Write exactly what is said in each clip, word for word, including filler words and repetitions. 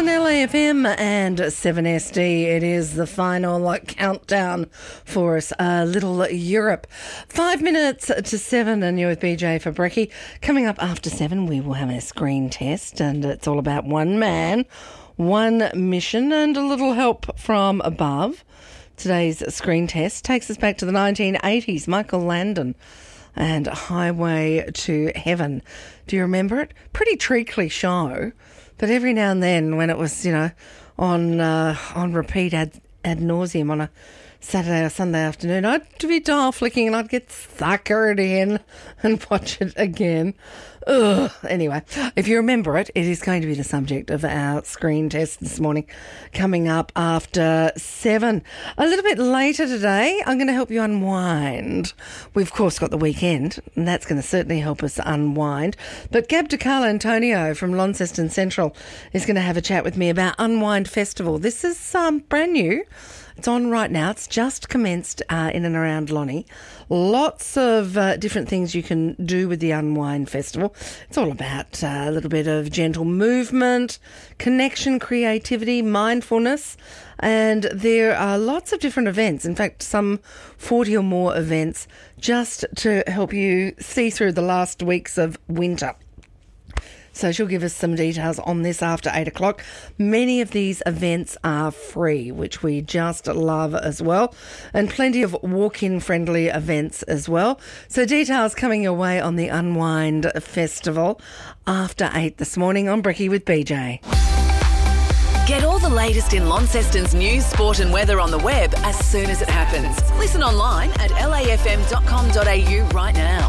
on L A F M and seven S D. It is the final countdown for us, uh, Little Europe. Five minutes to seven, and you're with B J for Brekkie. Coming up after seven, we will have a screen test, and it's all about one man, one mission, and a little help from above. Today's screen test takes us back to the nineteen eighties. Michael Landon and Highway to Heaven. Do you remember it? Pretty treacly show, but every now and then when it was, you know, on uh, on repeat ad, ad nauseum on a Saturday or Sunday afternoon, I'd be dial flicking and I'd get suckered in and watch it again. Ugh. Anyway, if you remember it, it is going to be the subject of our screen test this morning, coming up after seven. A little bit later today, I'm going to help you unwind. We've, of course, got the weekend, and that's going to certainly help us unwind. But Gab DeCarlo Antonio from Launceston Central is going to have a chat with me about Unwind Festival. This is um, brand new. It's on right now. It's just commenced uh, in and around Lonnie. Lots of uh, different things you can do with the Unwind Festival. It's all about uh, a little bit of gentle movement, connection, creativity, mindfulness, and there are lots of different events. In fact, some forty or more events just to help you see through the last weeks of winter. So she'll give us some details on this after eight o'clock. Many of these events are free, which we just love as well. And plenty of walk-in friendly events as well. So details coming your way on the Unwind Festival after eight this morning on Brekkie with B J. Get all the latest in Launceston's news, sport and weather on the web as soon as it happens. Listen online at l a f m dot com dot a u right now.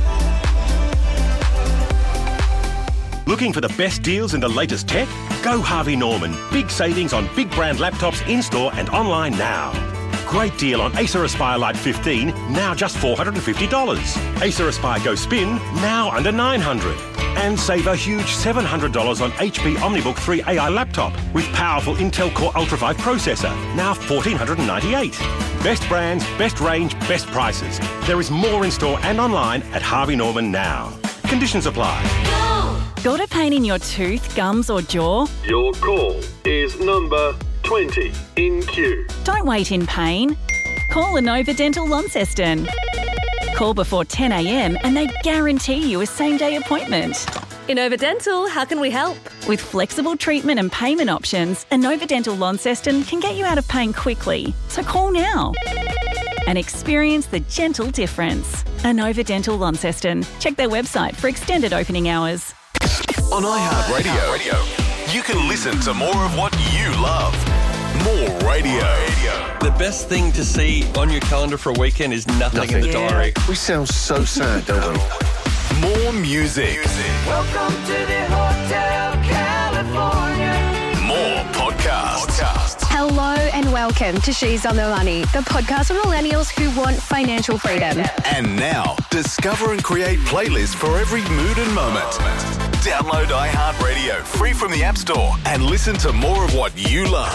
Looking for the best deals and the latest tech? Go Harvey Norman. Big savings on big brand laptops in-store and online now. Great deal on Acer Aspire Lite fifteen, now just four hundred fifty dollars. Acer Aspire Go Spin, now under nine hundred dollars. And save a huge seven hundred dollars on H P OmniBook three A I laptop with powerful Intel Core Ultra five processor, now one thousand four hundred ninety-eight dollars. Best brands, best range, best prices. There is more in-store and online at Harvey Norman now. Conditions apply. Got a pain in your tooth, gums or jaw? Your call is number twenty in queue. Don't wait in pain. Call Inova Dental Launceston. Call before ten a m and they guarantee you a same-day appointment. Inova Dental, how can we help? With flexible treatment and payment options, Inova Dental Launceston can get you out of pain quickly. So call now and experience the gentle difference. Inova Dental Launceston. Check their website for extended opening hours. On iHeartRadio, Radio, you can listen to more of what you love. More radio. The best thing to see on your calendar for a weekend is nothing, nothing. in the Yeah. diary. We sound so sad, don't we? More music. Welcome to the Hotel California. More podcasts. podcasts. Hello and welcome to She's on the Money, the podcast for millennials who want financial freedom. And now, discover and create playlists for every mood and moment. Download iHeartRadio free from the App Store and listen to more of what you love.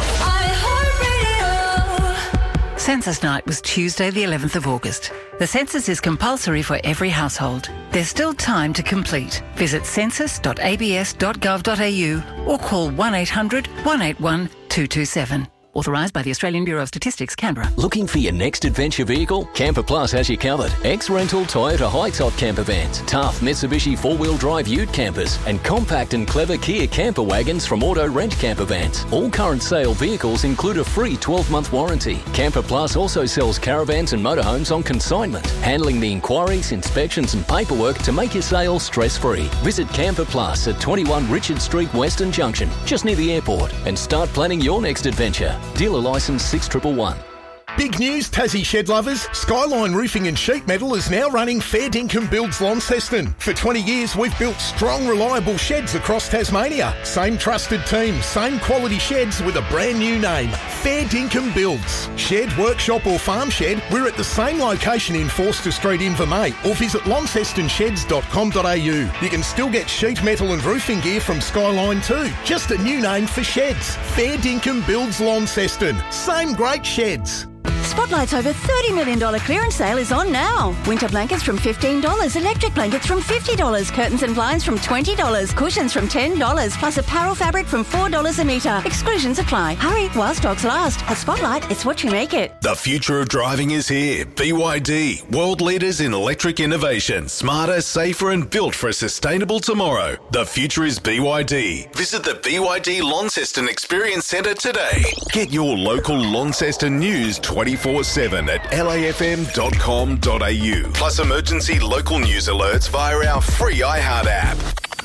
iHeartRadio. Census night was Tuesday the eleventh of August. The census is compulsory for every household. There's still time to complete. Visit census dot a b s dot gov dot a u or call one eight hundred one eight one two two seven. Authorised by the Australian Bureau of Statistics, Canberra. Looking for your next adventure vehicle? Camper Plus has you covered. Ex-rental Toyota high-top camper vans, tough Mitsubishi four-wheel drive ute campers, and compact and clever Kia camper wagons from Auto Rent Camper Vans. All current sale vehicles include a free twelve-month warranty. Camper Plus also sells caravans and motorhomes on consignment, handling the inquiries, inspections and paperwork to make your sale stress-free. Visit Camper Plus at twenty-one Richard Street, Western Junction, just near the airport, and start planning your next adventure. Dealer licence six one one one. Big news, Tassie shed lovers. Skyline Roofing and Sheet Metal is now running Fair Dinkum Builds Launceston. For twenty years, we've built strong, reliable sheds across Tasmania. Same trusted team, same quality sheds with a brand new name. Fair Dinkum Builds. Shed, workshop or farm shed, we're at the same location in Forster Street, Invermay, or visit launceston sheds dot com dot a u. You can still get sheet metal and roofing gear from Skyline too. Just a new name for sheds. Fair Dinkum Builds Launceston. Same great sheds. Spot Spotlight's over thirty million dollars clearance sale is on now. Winter blankets from fifteen dollars, electric blankets from fifty dollars, curtains and blinds from twenty dollars, cushions from ten dollars, plus apparel fabric from four dollars a metre. Exclusions apply. Hurry while stocks last. At Spotlight, it's what you make it. The future of driving is here. B Y D, world leaders in electric innovation. Smarter, safer and built for a sustainable tomorrow. The future is B Y D. Visit the B Y D Launceston Experience Centre today. Get your local Launceston news twenty-four seven at L A F M dot com dot A U. Plus emergency local news alerts via our free iHeart app.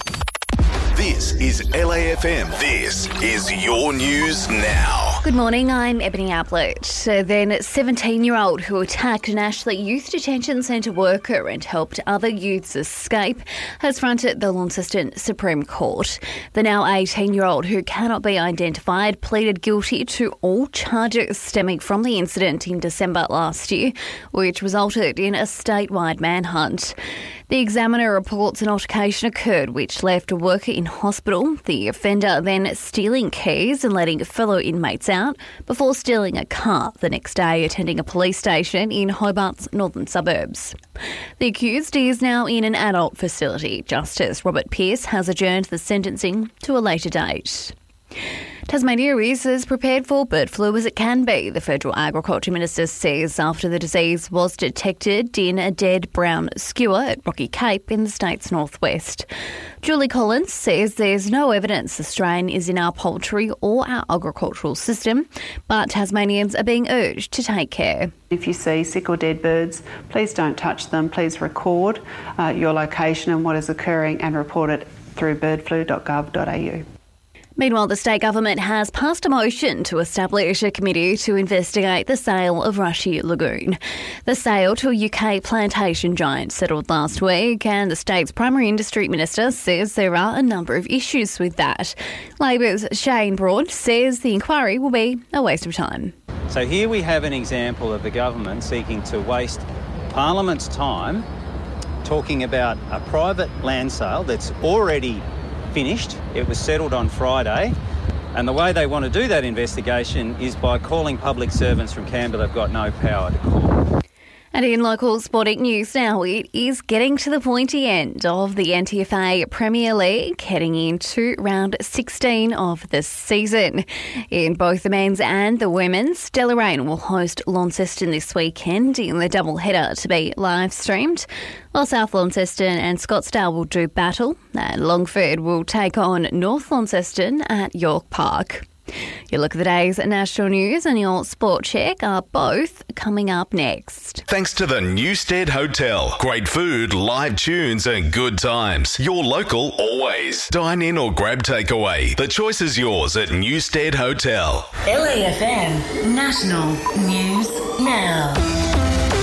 This is L A F M. This is your news now. Good morning, I'm Ebony Ablett. Uh, then seventeen-year-old who attacked an Ashley Youth Detention Centre worker and helped other youths escape has fronted the Launceston Supreme Court. The now eighteen-year-old, who cannot be identified, pleaded guilty to all charges stemming from the incident in December last year, which resulted in a statewide manhunt. The Examiner reports an altercation occurred which left a worker in hospital, the offender then stealing keys and letting fellow inmates out before stealing a car the next day, attending a police station in Hobart's northern suburbs. The accused is now in an adult facility. Justice Robert Pearce has adjourned the sentencing to a later date. Tasmania is as prepared for bird flu as it can be, the Federal Agriculture Minister says, after the disease was detected in a dead brown skua at Rocky Cape in the state's northwest. Julie Collins says there's no evidence the strain is in our poultry or our agricultural system, but Tasmanians are being urged to take care. If you see sick or dead birds, please don't touch them. Please record uh, your location and what is occurring and report it through bird flu dot gov dot A U. Meanwhile, the state government has passed a motion to establish a committee to investigate the sale of Rushy Lagoon. The sale to a U K plantation giant settled last week, and the state's primary industry minister says there are a number of issues with that. Labor's Shane Broad says the inquiry will be a waste of time. So here we have an example of the government seeking to waste Parliament's time talking about a private land sale that's already finished. It was settled on Friday, and the way they want to do that investigation is by calling public servants from Canberra they've got no power to call. And in local sporting news now, it is getting to the pointy end of the N T F A Premier League, heading into round sixteen of the season. In both the men's and the women's, Deloraine will host Launceston this weekend in the doubleheader to be live streamed, while South Launceston and Scottsdale will do battle, and Longford will take on North Launceston at York Park. Your look at the day's national news and your sport check are both coming up next. Thanks to the Newstead Hotel. Great food, live tunes and good times. Your local always. Dine in or grab takeaway. The choice is yours at Newstead Hotel. L A F M National News Now.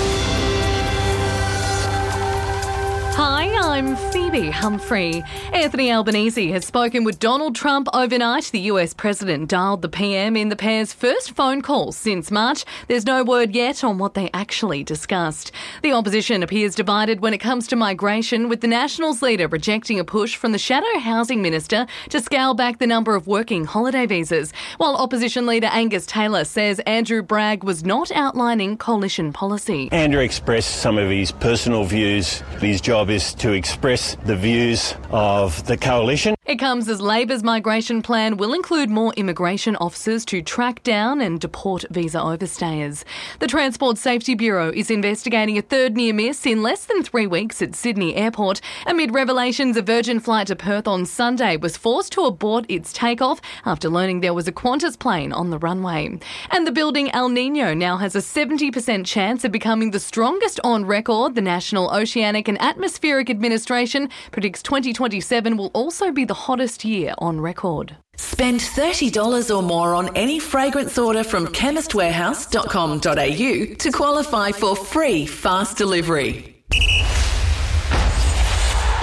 Hi, I'm Phoebe Humphrey. Anthony Albanese has spoken with Donald Trump overnight. The U S president dialed the P M in the pair's first phone call since March. There's no word yet on what they actually discussed. The opposition appears divided when it comes to migration, with the Nationals leader rejecting a push from the shadow housing minister to scale back the number of working holiday visas, while opposition leader Angus Taylor says Andrew Bragg was not outlining coalition policy. Andrew expressed some of his personal views. His job is to express the views of the coalition. It comes as Labor's migration plan will include more immigration officers to track down and deport visa overstayers. The Transport Safety Bureau is investigating a third near miss in less than three weeks at Sydney Airport, amid revelations a Virgin flight to Perth on Sunday was forced to abort its takeoff after learning there was a Qantas plane on the runway. And the building El Nino now has a seventy percent chance of becoming the strongest on record. The National Oceanic and Atmospheric Administration predicts twenty twenty-seven will also be the hottest year on record. Spend thirty dollars or more on any fragrance order from chemist warehouse dot com dot A U to qualify for free fast delivery.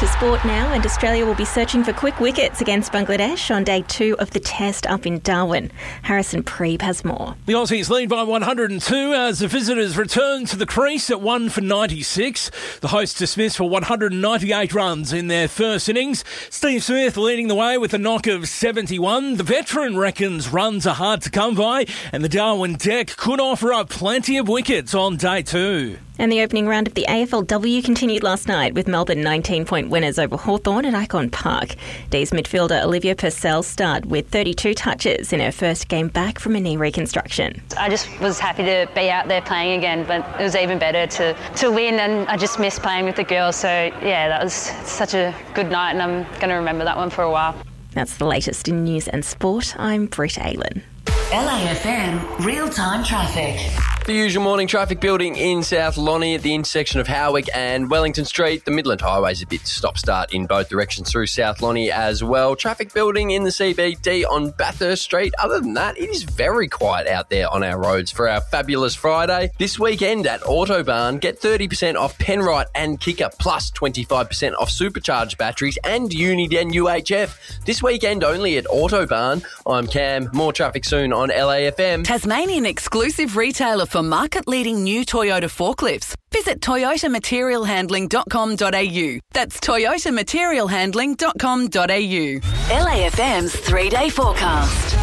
to sport now, and Australia will be searching for quick wickets against Bangladesh on day two of the test up in Darwin. Harrison Preeb has more. The Aussies lead by one hundred two as the visitors return to the crease at one for ninety-six. The hosts dismissed for one hundred ninety-eight runs in their first innings. Steve Smith leading the way with a knock of seventy-one. The veteran reckons runs are hard to come by, and the Darwin deck could offer up plenty of wickets on day two. And the opening round of the A F L W continued last night with Melbourne nineteen-point winners over Hawthorn at Icon Park. D's midfielder Olivia Purcell starred with thirty-two touches in her first game back from a knee reconstruction. I just was happy to be out there playing again, but it was even better to, to win, and I just missed playing with the girls. So, yeah, that was such a good night, and I'm going to remember that one for a while. That's the latest in news and sport. I'm Britt Aylen. L A F M real-time traffic. The usual morning traffic building in South Lonnie at the intersection of Howick and Wellington Street. The Midland Highway's a bit stop-start in both directions through South Lonnie as well. Traffic building in the C B D on Bathurst Street. Other than that, it is very quiet out there on our roads for our fabulous Friday. This weekend at Autobarn, get thirty percent off Penrite and Kicker, plus twenty-five percent off supercharged batteries and Uniden U H F. This weekend only at Autobarn. I'm Cam. More traffic soon on L A F M. Tasmanian exclusive retailer for market-leading new Toyota forklifts. Visit toyota material handling dot com dot a u. That's toyota material handling dot com dot a u. L A F M's three-day forecast.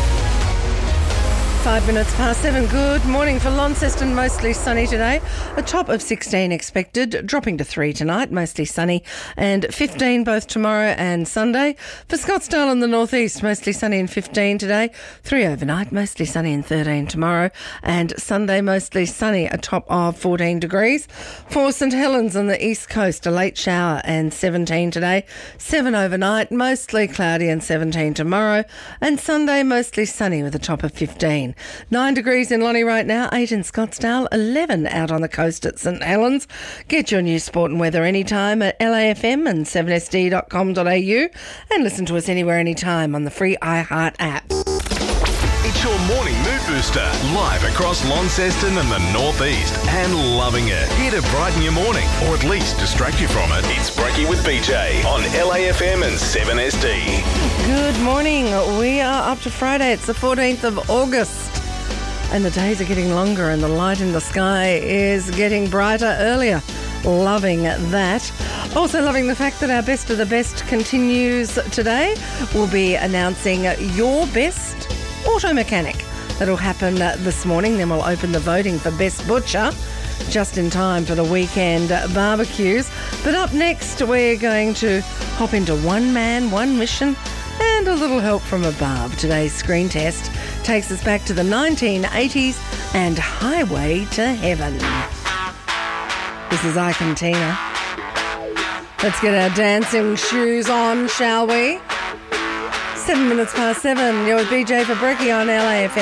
Five minutes past seven. Good morning for Launceston. Mostly sunny today. A top of sixteen expected, dropping to three tonight. Mostly sunny, and fifteen both tomorrow and Sunday. For Scottsdale and the northeast, mostly sunny and fifteen today. Three overnight, mostly sunny and thirteen tomorrow, and Sunday mostly sunny. A top of fourteen degrees. For St Helens on the east coast, a late shower and seventeen today. Seven overnight, mostly cloudy and seventeen tomorrow, and Sunday mostly sunny with a top of fifteen. Nine degrees in Lonnie right now, eight in Scottsdale, eleven out on the coast at St Helens. Get your news, sport and weather anytime at L A F M and seven S D dot com dot a u, and listen to us anywhere anytime on the free iHeart app. It's your morning mood booster, live across Launceston and the northeast, and loving it. Here to brighten your morning, or at least distract you from it. It's Brekkie with B J on L A F M and seven S D. Good morning. We are up to Friday. It's the fourteenth of August. And the days are getting longer and the light in the sky is getting brighter earlier. Loving that. Also loving the fact that our best of the best continues today. We'll be announcing your best auto mechanic. That'll happen this morning. Then we'll open the voting for best butcher just in time for the weekend barbecues. But up next, we're going to hop into one man, one mission, and a little help from above. Today's screen test takes us back to the nineteen eighties and Highway to Heaven. This is Ike and Tina. Let's get our dancing shoes on, shall we? Seven minutes past seven. You're with B J for Brekkie on L A F M.